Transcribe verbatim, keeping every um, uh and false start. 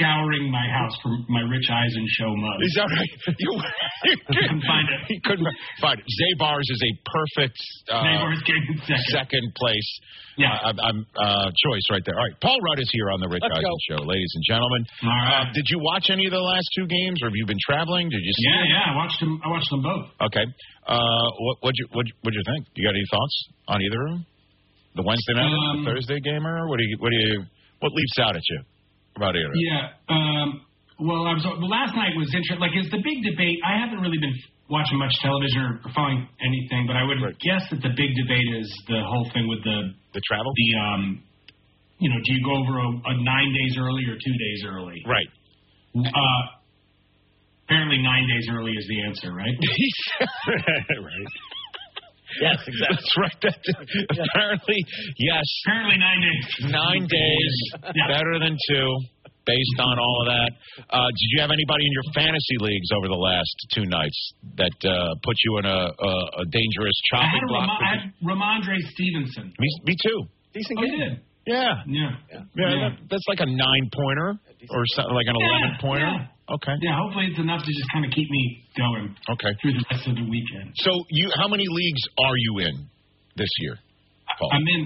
scouring my house for my Rich Eisen show mug. Is that right? You, you couldn't find it. He couldn't find it. Zabar's is a perfect uh, Zabar's came second. second place yeah. uh, I'm, uh, choice right there. All right, Paul Rudd is here on the Rich Let's Eisen go. Show, ladies and gentlemen. All right. Uh, did you watch any of the last two games, or have you been traveling? Did you see Yeah, them? yeah, I watched them. I watched them both. Okay. Uh, what what'd you what'd, what'd you think? You got any thoughts on either of them? The Wednesday night, um, the Thursday game, or what do you what do you what leaps out at you about either? Yeah. Um, well, I was. Well, last night was interesting. Like, it's the big debate. I haven't really been watching much television or following anything, but I would right. guess that the big debate is the whole thing with the the travel. The um, you know, do you go over a, a nine days early or two days early? Right. Uh, apparently, nine days early is the answer, right? Right. Yes, exactly. That's right. That, apparently, yes. Apparently, nine days. Nine days, yeah. better than two, based on all of that. Uh, did you have anybody in your fantasy leagues over the last two nights that uh, put you in a, a, a dangerous chopping I had, block? Ram- I had Ramondre Stevenson. Me, me too. Decent oh, game. you did? Yeah. Yeah. Yeah. yeah. yeah. That, that's like a nine-pointer or something, like an yeah, eleven-pointer. Yeah. Okay. Yeah, hopefully it's enough to just kind of keep me going okay. through the rest of the weekend. So, you, how many leagues are you in this year, Paul? I'm in